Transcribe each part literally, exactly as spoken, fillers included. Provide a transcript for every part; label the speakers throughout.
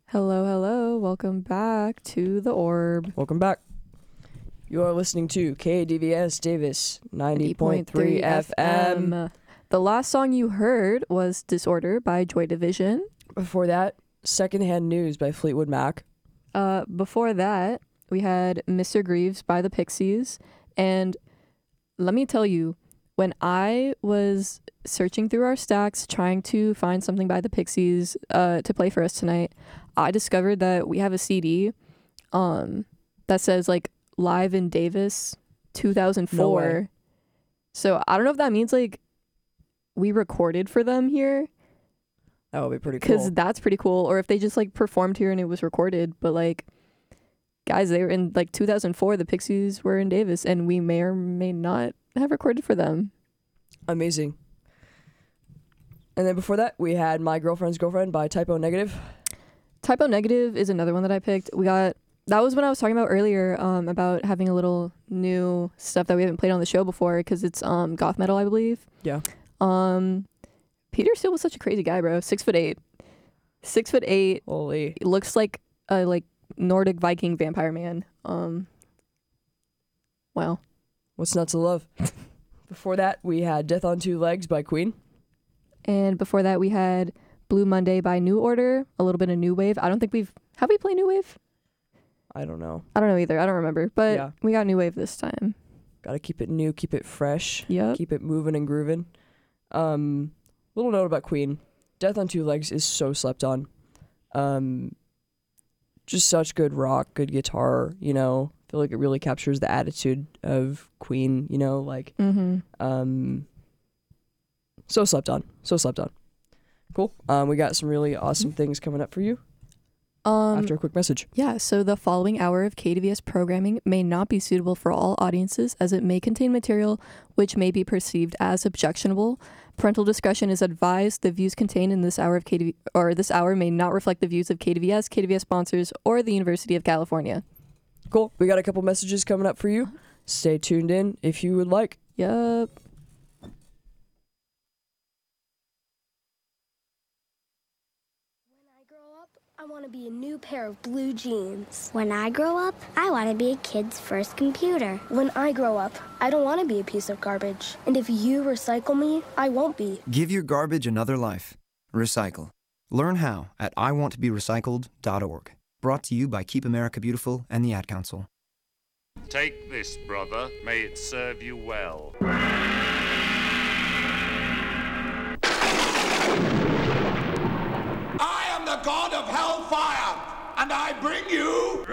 Speaker 1: Hello, hello. Welcome back to The Orb.
Speaker 2: Welcome back. You are listening to K D V S Davis ninety point three F M.
Speaker 1: The last song you heard was Disorder by Joy Division.
Speaker 2: Before that, Secondhand News by Fleetwood Mac.
Speaker 1: Uh, before that, we had Mister Greaves by the Pixies. And let me tell you, when I was searching through our stacks trying to find something by the Pixies uh, to play for us tonight, I discovered that we have a C D um, that says like Live in Davis two thousand four.
Speaker 2: No
Speaker 1: So I don't know if that means like we recorded for them here.
Speaker 2: That would be pretty cool.
Speaker 1: Because that's pretty cool. Or if they just like performed here and it was recorded. But like, guys, they were in like two thousand four. The Pixies were in Davis and we may or may not have recorded for them.
Speaker 2: Amazing. And then before that, we had My Girlfriend's Girlfriend by Typo Negative.
Speaker 1: Typo Negative is another one that I picked. We got, that was when I was talking about earlier um, about having a little new stuff that we haven't played on the show before because it's um, goth metal, I believe.
Speaker 2: Yeah.
Speaker 1: Um, Peter Steele was such a crazy guy, bro. Six foot eight. Six foot eight.
Speaker 2: Holy.
Speaker 1: Looks like a like Nordic Viking vampire man. Um, wow.
Speaker 2: What's not to love? Before that, we had Death on Two Legs by Queen.
Speaker 1: And before that, we had Blue Monday by New Order, a little bit of New Wave. I don't think we've... Have we played New Wave?
Speaker 2: I don't know.
Speaker 1: I don't know either. I don't remember. But
Speaker 2: Yeah.
Speaker 1: we got New Wave this time.
Speaker 2: Gotta keep it new, keep it fresh.
Speaker 1: Yep.
Speaker 2: Keep it moving and grooving. Um, little note about Queen. Death on Two Legs is so slept on. Um, just such good rock, good guitar, you know. I feel like it really captures the attitude of Queen, you know, like...
Speaker 1: Mm-hmm.
Speaker 2: Um, so slept on. So slept on. Cool. Um, we got some really awesome things coming up for you
Speaker 1: Um,
Speaker 2: after a quick message.
Speaker 1: Yeah, so the following hour of K D V S programming may not be suitable for all audiences as it may contain material which may be perceived as objectionable. Parental discretion is advised. The views contained in this hour of K D V or this hour may not reflect the views of K D V S, K D V S sponsors, or the University of California.
Speaker 2: Cool. We got a couple messages coming up for you. Stay tuned in if you would like.
Speaker 1: Yup.
Speaker 3: I want to be a new pair of blue jeans.
Speaker 4: When I grow up, I want to be a kid's first computer.
Speaker 3: When I grow up, I don't want to be a piece of garbage. And if you recycle me, I won't be.
Speaker 5: Give your garbage another life. Recycle. Learn how at I want to be recycled dot org. Brought to you by Keep America Beautiful and the Ad Council.
Speaker 6: Take this, brother. May it serve you well.
Speaker 7: I am the god of hellfire, and I bring you...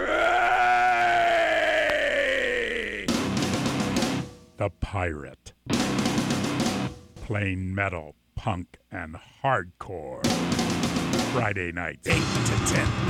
Speaker 8: The Pirate. Plain metal, punk, and hardcore. Friday nights, eight to ten